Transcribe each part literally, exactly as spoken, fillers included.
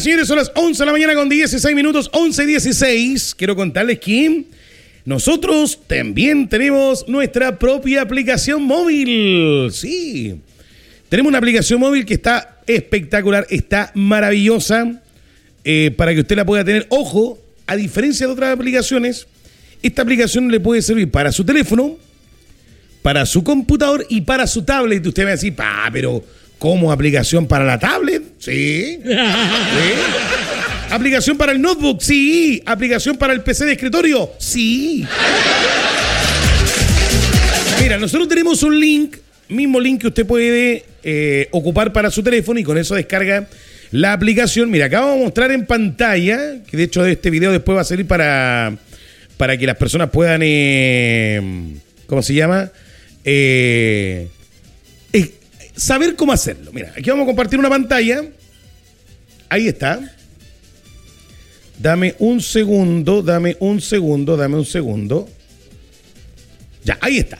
Señores, señores, son las once de la mañana con dieciséis minutos, once dieciséis. Quiero contarles que nosotros también tenemos nuestra propia aplicación móvil. Sí, tenemos una aplicación móvil que está espectacular, está maravillosa, eh, para que usted la pueda tener. Ojo, a diferencia de otras aplicaciones, esta aplicación le puede servir para su teléfono, para su computador y para su tablet. Usted va a decir, pa, pero ¿cómo aplicación para la tablet? Sí. ¿Sí? ¿Aplicación para el notebook? Sí. ¿Aplicación para el P C de escritorio? Sí. Mira, nosotros tenemos un link, mismo link que usted puede eh, ocupar para su teléfono y con eso descarga la aplicación. Mira, acá vamos a mostrar en pantalla, que de hecho este video después va a salir para, para que las personas puedan, eh, ¿cómo se llama? Eh, eh, saber cómo hacerlo. Mira, aquí vamos a compartir una pantalla. Ahí está. Dame un segundo, dame un segundo, dame un segundo. Ya, ahí está.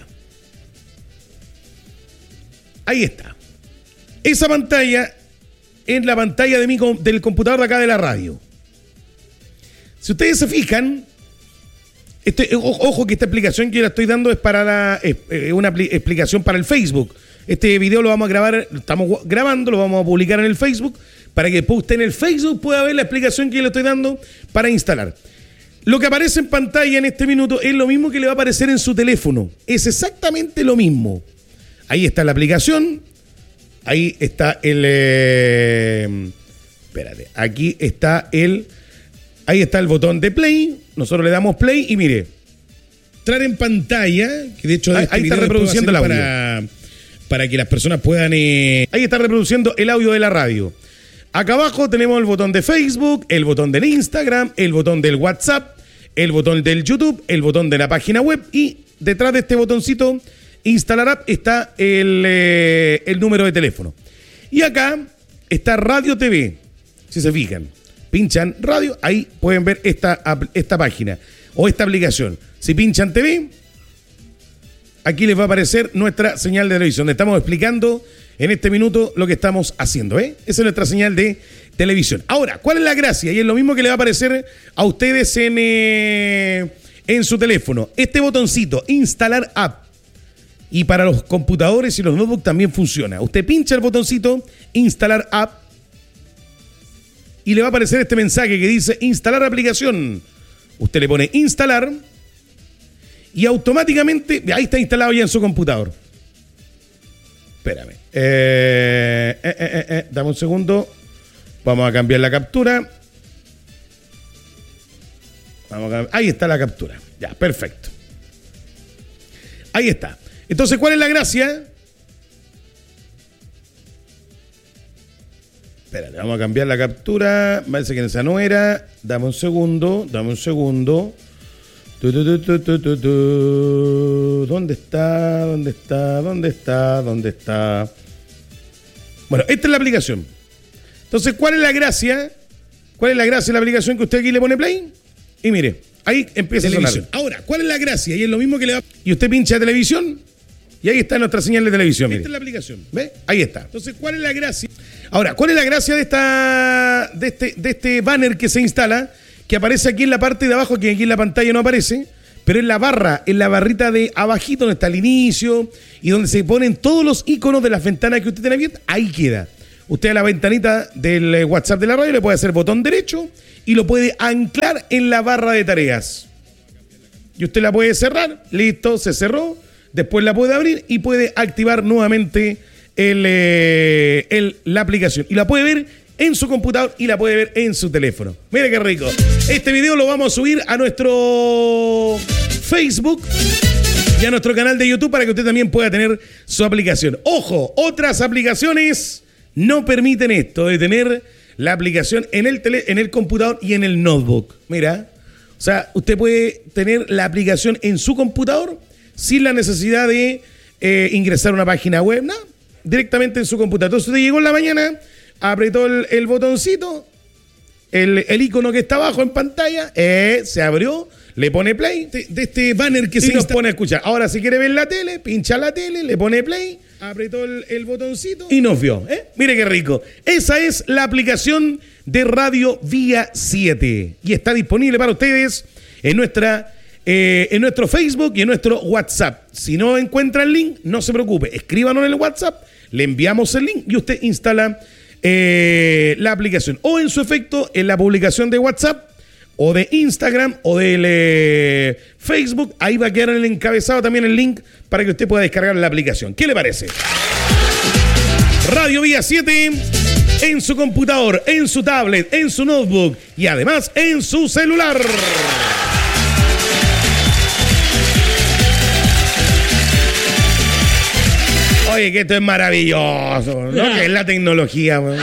Ahí está. Esa pantalla es la pantalla de mi, del computador de acá de la radio. Si ustedes se fijan, este, ojo, ojo que esta explicación que yo la estoy dando es para la, es, es una apli- explicación para el Facebook. Este video lo vamos a grabar, estamos grabando, lo vamos a publicar en el Facebook, para que después usted en el Facebook pueda ver la explicación que yo le estoy dando para instalar. Lo que aparece en pantalla en este minuto es lo mismo que le va a aparecer en su teléfono. Es exactamente lo mismo. Ahí está la aplicación. Ahí está el... Eh, espérate. Aquí está el... Ahí está el botón de play. Nosotros le damos play y mire. Entrar en pantalla, que de hecho... Ahí, este ahí está reproduciendo el audio. Para, para que las personas puedan... Eh, ahí está reproduciendo el audio de la radio. Acá abajo tenemos el botón de Facebook, el botón del Instagram, el botón del WhatsApp, el botón del YouTube, el botón de la página web y detrás de este botoncito instalar app está el, eh, el número de teléfono. Y acá está Radio T V. Si se fijan, pinchan radio, ahí pueden ver esta, esta página o esta aplicación. Si pinchan T V, aquí les va a aparecer nuestra señal de televisión. Estamos explicando en este minuto lo que estamos haciendo, ¿eh? Esa es nuestra señal de televisión. Ahora, ¿cuál es la gracia? Y es lo mismo que le va a aparecer a ustedes en, eh, en su teléfono. Este botoncito, instalar app. Y para los computadores y los notebooks también funciona. Usted pincha el botoncito, instalar app. Y le va a aparecer este mensaje que dice instalar aplicación. Usted le pone instalar. Y automáticamente, ahí está instalado ya en su computador. Espérame. Eh, eh, eh, eh, dame un segundo. Vamos a cambiar la captura. Vamos a, ahí está la captura. Ya, perfecto. Ahí está. Entonces, ¿cuál es la gracia? Espérate, vamos a cambiar la captura. Parece que esa no era. Dame un segundo. Dame un segundo. Tu, tu, tu, tu, tu, tu, tu. ¿Dónde está? ¿Dónde está? ¿Dónde está? ¿Dónde está? Bueno, esta es la aplicación. Entonces, ¿cuál es la gracia? ¿Cuál es la gracia de la aplicación que usted aquí le pone play? Y mire, ahí empieza televisión. A sonar. Ahora, ¿cuál es la gracia? Y es lo mismo que le va... Y usted pincha televisión y ahí está nuestra señal de televisión. Esta mire. Es la aplicación. ¿Ve? Ahí está. Entonces, ¿cuál es la gracia? Ahora, ¿cuál es la gracia de esta de este, de este banner que se instala? Que aparece aquí en la parte de abajo, que aquí en la pantalla no aparece, pero en la barra, en la barrita de abajito donde está el inicio y donde se ponen todos los iconos de las ventanas que usted tiene abiertas, ahí queda. Usted a la ventanita del WhatsApp de la radio le puede hacer botón derecho y lo puede anclar en la barra de tareas. Y usted la puede cerrar, listo, se cerró, después la puede abrir y puede activar nuevamente el, eh, el, la aplicación. Y la puede ver en su computador y la puede ver en su teléfono. Mire qué rico. Este video lo vamos a subir a nuestro Facebook y a nuestro canal de YouTube para que usted también pueda tener su aplicación. Ojo, otras aplicaciones no permiten esto de tener la aplicación en el tele, en el computador y en el notebook. Mira, o sea, usted puede tener la aplicación en su computador sin la necesidad de eh, ingresar a una página web, no, directamente en su computador. Entonces usted llegó en la mañana, apretó el, el botoncito, el, el icono que está abajo en pantalla, eh, se abrió, le pone play de, de este banner que y se nos insta- pone a escuchar. Ahora, si quiere ver la tele, pincha la tele, le pone play, apretó el, el botoncito y nos vio. ¿eh? Mire qué rico. Esa es la aplicación de Radio Vía siete. Y está disponible para ustedes en nuestra eh, en nuestro Facebook y en nuestro WhatsApp. Si no encuentra el link, no se preocupe, escríbanos en el WhatsApp, le enviamos el link y usted instala eh, la aplicación. O en su efecto, en la publicación de WhatsApp, o de Instagram, o del eh, Facebook, ahí va a quedar en el encabezado también el link para que usted pueda descargar la aplicación. ¿Qué le parece? Radio Vía siete en su computador, en su tablet, en su notebook y además en su celular. Oye, que esto es maravilloso, ¿no? Que es la tecnología, man.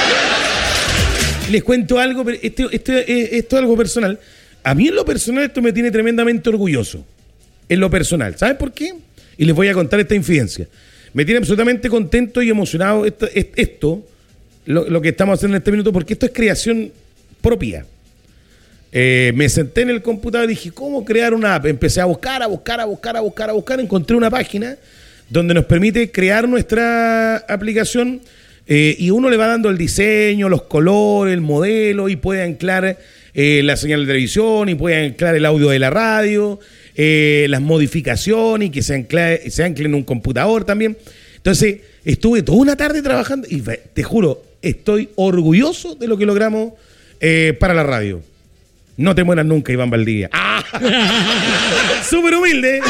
Les cuento algo, pero esto, esto, esto es algo personal. A mí en lo personal esto me tiene tremendamente orgulloso. En lo personal. ¿Saben por qué? Y les voy a contar esta infidencia. Me tiene absolutamente contento y emocionado esto, esto lo, lo que estamos haciendo en este minuto, porque esto es creación propia. Eh, me senté en el computador y dije, ¿cómo crear una app? Empecé a buscar, a buscar, a buscar, a buscar, a buscar. Encontré una página donde nos permite crear nuestra aplicación eh, y uno le va dando el diseño, los colores, el modelo y puede anclar eh, la señal de televisión y puede anclar el audio de la radio, eh, las modificaciones y que se ancle, se ancle en un computador también. Entonces estuve toda una tarde trabajando y te juro, estoy orgulloso de lo que logramos eh, para la radio. No te mueras nunca, Iván Valdivia. ¡Ah! ¡Súper humilde!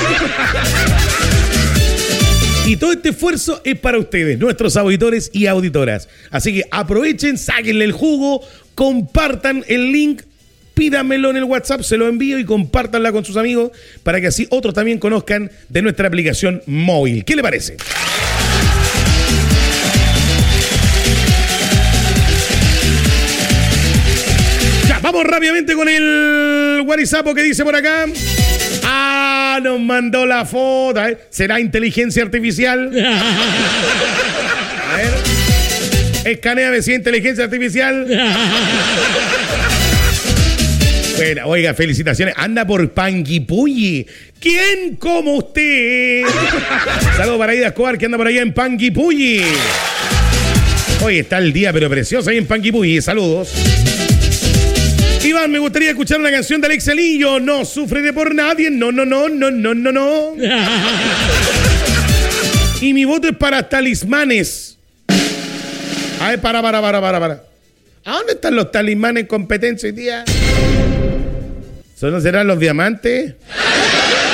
Y todo este esfuerzo es para ustedes, nuestros auditores y auditoras. Así que aprovechen, sáquenle el jugo, compartan el link, pídamelo en el WhatsApp, se lo envío y compártanla con sus amigos para que así otros también conozcan de nuestra aplicación móvil. ¿Qué le parece? Ya, vamos rápidamente con el WhatsApp que dice por acá. Ah, nos mandó la foto. ¿Eh? ¿Será inteligencia artificial? A ver. Escanéame si es inteligencia artificial. Bueno, oiga, felicitaciones. Anda por Panguipulli. ¿Quién como usted? Saludos para Aida Escobar, que anda por allá en Panguipulli. Hoy está el día, pero precioso ahí en Panguipulli. Saludos. Iván, me gustaría escuchar una canción de Alex Alillo. No sufriré por nadie. No, no, no, no, no, no, no. Y mi voto es para Talismanes. A ver, para, para, para, para, para. ¿A dónde están los talismanes en competencia hoy día? ¿Solo serán los diamantes?